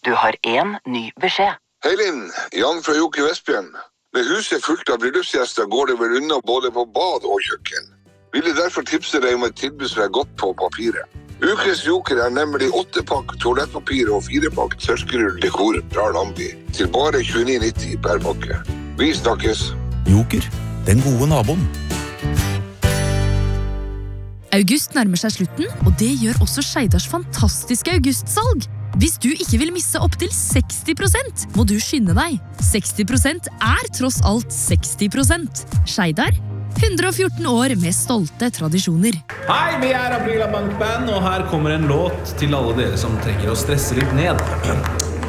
Du har en ny beskjed. Hei Linn, Jan fra Joker Vestbjørn. Med huset fullt av bryllupsgjester går det vel unna både på bad og kjøkken. Ville derfor tipse deg om et tilbud som godt på papiret. Ukes Joker nemlig 8-pakk toalettpapir og 4-pakk tørkerull dekor fra Lambi til bare 29,90 per pakke. Vi snakkes. Joker, den gode naboen. August nærmer seg slutten, og det gjør også Skeidars fantastiske augustsalg. Hvis du ikke vil misse opp til 60%, må du skynde deg. 60% tross alt 60%. Skeidar, 114 år med stolte tradisjoner. Hei, vi Aprila Bankband, og her kommer en låt til alle dere som trenger å stresse litt ned.